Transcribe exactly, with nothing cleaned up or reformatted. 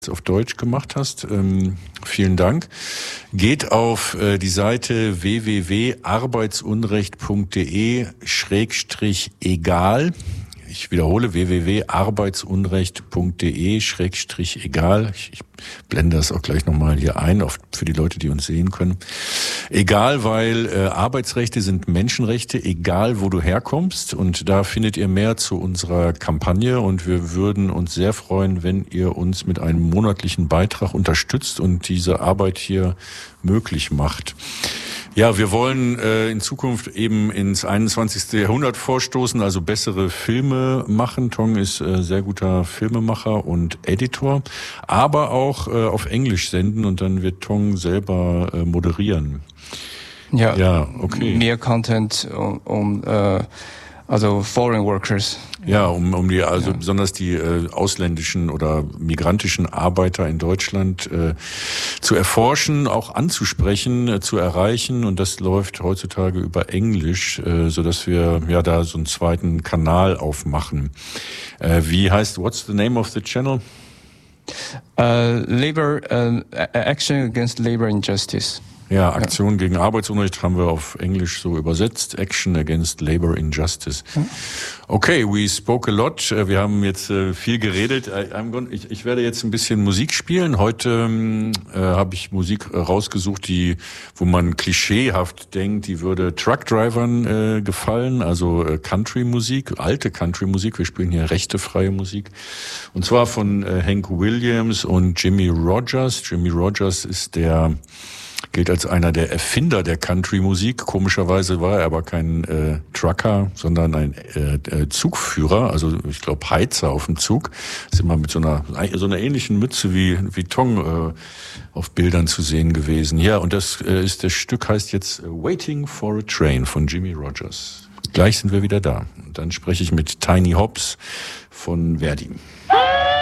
auf Deutsch gemacht hast. Ähm, vielen Dank. Geht auf äh, die Seite w w w punkt arbeitsunrecht punkt de schrägstrich egal. Ich wiederhole w w w punkt arbeitsunrecht punkt de schrägstrich egal. Ich, ich blende das auch gleich nochmal hier ein, auf, für die Leute, die uns sehen können. Egal, weil äh, Arbeitsrechte sind Menschenrechte, egal wo du herkommst. Und da findet ihr mehr zu unserer Kampagne. Und wir würden uns sehr freuen, wenn ihr uns mit einem monatlichen Beitrag unterstützt und diese Arbeit hier möglich macht. Ja, wir wollen äh, in Zukunft eben ins einundzwanzigste Jahrhundert vorstoßen, also bessere Filme machen. Tong ist äh, sehr guter Filmemacher und Editor, aber auch äh, auf Englisch senden und dann wird Tong selber äh, moderieren. Ja, ja, okay. Mehr Content um, um äh, also Foreign Workers. Ja, um, um die, also ja. besonders die äh, ausländischen oder migrantischen Arbeiter in Deutschland äh, zu erforschen, auch anzusprechen, äh, zu erreichen. Und das läuft heutzutage über Englisch, äh, so dass wir ja da so einen zweiten Kanal aufmachen. Äh, wie heißt, what's the name of the channel? Uh, Labor uh, Action Against Labor Injustice. Ja, Aktion ja. gegen Arbeitsunrecht haben wir auf Englisch so übersetzt. Action Against Labor Injustice. Okay, we spoke a lot. Wir haben jetzt äh, viel geredet. I'm gonna, ich, ich werde jetzt ein bisschen Musik spielen. Heute äh, habe ich Musik rausgesucht, die, wo man klischeehaft denkt, die würde Truckdrivern äh, gefallen. Also äh, Country-Musik, alte Country-Musik. Wir spielen hier rechtefreie Musik. Und zwar von äh, Hank Williams und Jimmie Rodgers. Jimmie Rodgers ist der gilt als einer der Erfinder der Country-Musik. Komischerweise war er aber kein äh, Trucker, sondern ein äh, Zugführer, also ich glaube Heizer auf dem Zug. Ist immer mit so einer so einer ähnlichen Mütze wie wie Tong äh, auf Bildern zu sehen gewesen. Ja, und das äh, ist das Stück heißt jetzt Waiting for a Train von Jimmie Rodgers. Gleich sind wir wieder da. Und dann spreche ich mit Tiny Hobbs von Verdi.